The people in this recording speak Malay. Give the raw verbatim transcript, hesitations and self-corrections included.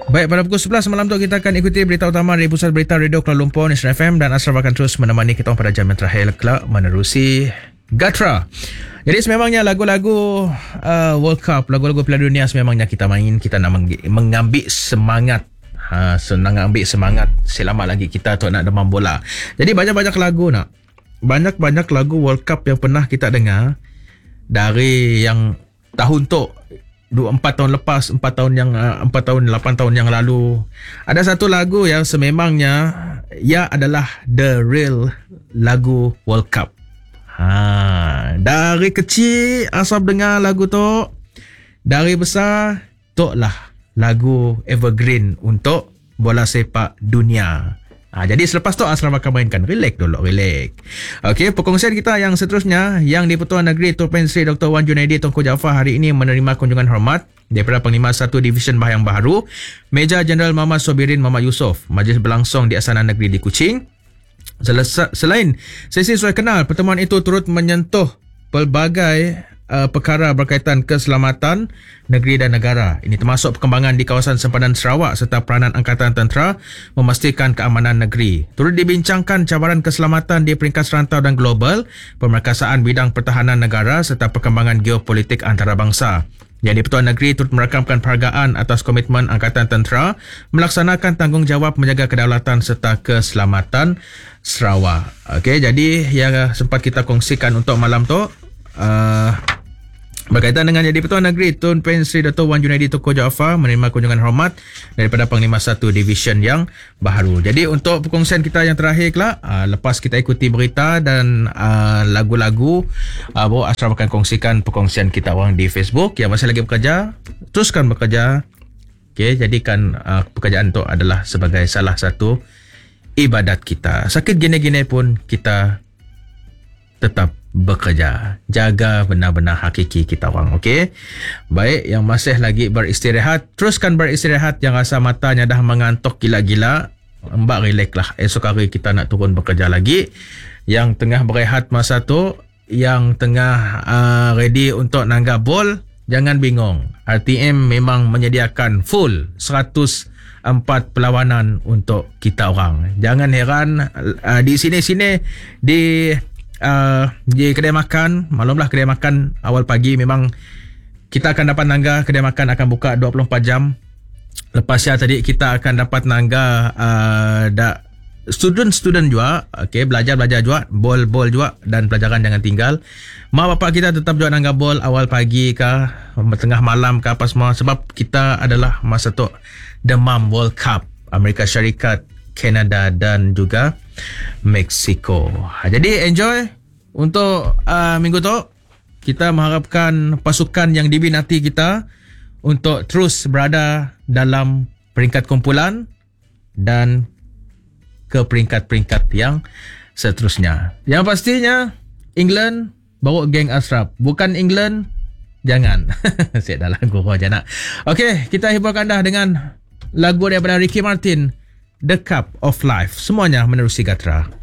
Baik, pada pukul sebelas malam tu kita akan ikuti berita utama dari Pusat Berita Radio Kuala Lumpur, National F M, dan Ashraf akan terus menemani kita pada jam yang terakhir kelak menerusi Gatra. Jadi sememangnya lagu-lagu uh, World Cup, lagu-lagu Piala Dunia sememangnya kita main, kita nak meng- mengambil semangat. Ha, senang ambil semangat selama lagi kita tu nak demam bola. Jadi banyak-banyak lagu nak. Banyak-banyak lagu World Cup yang pernah kita dengar dari yang tahun tu, dua empat tahun lepas, empat tahun yang empat tahun lapan tahun yang lalu. Ada satu lagu yang sememangnya ia adalah the real lagu World Cup. Ha, dari kecil asal dengar lagu tu, dari besar tu lah lagu evergreen untuk bola sepak dunia. Ha, jadi selepas tu Asram akan mainkan. Relax dulu, relax. Okey, perkongsian kita yang seterusnya, yang di-Pertuan Negeri Tuan Sri Doktor Wan Junaidi Tunku Jaafar hari ini menerima kunjungan hormat daripada Panglima satu Division Bahang Baharu, Meja Jeneral Muhammad Sobirin Muhammad Yusof. Majlis berlangsung di Astana Negeri di Kuching. Selesa, selain sesi suai kenal, pertemuan itu turut menyentuh pelbagai Uh, perkara berkaitan keselamatan negeri dan negara. Ini termasuk perkembangan di kawasan sempadan Sarawak serta peranan Angkatan Tentera memastikan keamanan negeri. Turut dibincangkan cabaran keselamatan di peringkat serantau dan global, pemerkasaan bidang pertahanan negara serta perkembangan geopolitik antarabangsa. Yang di-Pertuan Negeri turut merakamkan penghargaan atas komitmen Angkatan Tentera melaksanakan tanggungjawab menjaga kedaulatan serta keselamatan Sarawak. Okey, jadi yang sempat kita kongsikan untuk malam tu, uh, berkaitan dengan jadi Pertuan Negeri Tun Pen Sri Dato' Wan Junaidi Tunku Jaafar menerima kunjungan hormat daripada Panglima satu Division yang baharu. Jadi untuk perkongsian kita yang terakhir kelak, uh, lepas kita ikuti berita dan uh, lagu-lagu, uh, baru Ashraf akan kongsikan perkongsian kita orang di Facebook. Yang masih lagi bekerja, teruskan bekerja. Okay, jadikan uh, pekerjaan itu adalah sebagai salah satu ibadat kita. Sakit gini-gini pun kita tetap bekerja. Jaga benar-benar hakiki kita orang. Okey. Baik, yang masih lagi beristirahat, teruskan beristirahat. Yang rasa matanya dah mengantuk gila-gila, mbak relax lah. Esok hari kita nak turun bekerja lagi. Yang tengah berehat masa tu, yang tengah uh, ready untuk nanggap bol, jangan bingung. R T M memang menyediakan full seratus empat perlawanan untuk kita orang. Jangan heran, uh, di sini-sini di Uh, di kedai makan, maklumlah kedai makan awal pagi memang kita akan dapat nangga. Kedai makan akan buka dua puluh empat jam. Lepas ya tadi kita akan dapat nangga uh, da, student-student juga, okay, belajar-belajar juga, bol-bol juga, dan pelajaran jangan tinggal. Mak bapak kita tetap juga nangga bol awal pagi ke tengah malam ke apa semua, sebab kita adalah masa tu demam World Cup Amerika Syarikat, Kanada dan juga Mexico. Jadi enjoy untuk uh, minggu tu. Kita mengharapkan pasukan yang dibinati kita untuk terus berada dalam peringkat kumpulan dan ke peringkat-peringkat yang seterusnya. Yang pastinya England bawa geng Ashraf. Bukan England, jangan. Saya dah lagu aja nak. Okey, kita hiburkan dah dengan lagu daripada Ricky Martin, The Cup of Life. Semuanya menerusi Gatra.